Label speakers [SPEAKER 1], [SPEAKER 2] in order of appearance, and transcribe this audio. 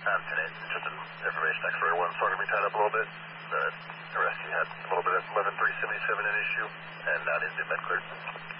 [SPEAKER 1] Today, just an information X-ray 1, sorry to be tied up a little bit. The rescue had a little bit of 11.377 in issue, and now needs to be med cleared.